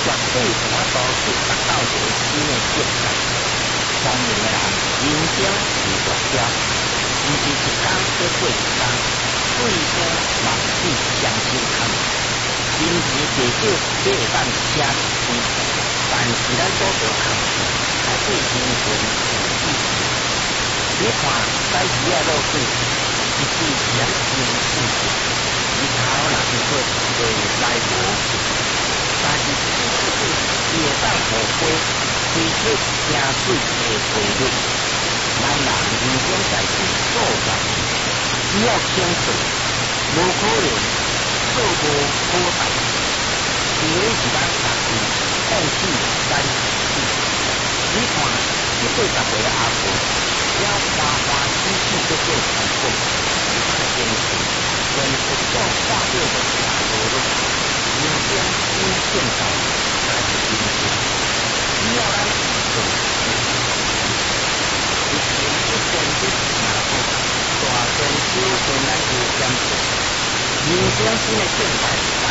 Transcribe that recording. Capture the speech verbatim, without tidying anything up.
绝对有法度去达到一个新的境界。聪明的人，人生是目标，毋是一天过过一天，对天万事相心看。金钱多少你会当奢侈钱，但是咱所做工作，爱对灵魂有意义。你看在鱼仔落水，一时良心不正，日头若是过过来无去，但是水水水，伊会当互花开出惊水的规律。咱人人生在世做人，只要肯做，无可能做无好代志。除非是咱家己放弃咱自己。你看，这八十岁的阿婆，只要花花喜喜去做传统，他的坚持，连一种化掉的大多路，人生因现在才是人生。只要咱自做，一天一天一行步，大天小天来做坚持。人生新的境界。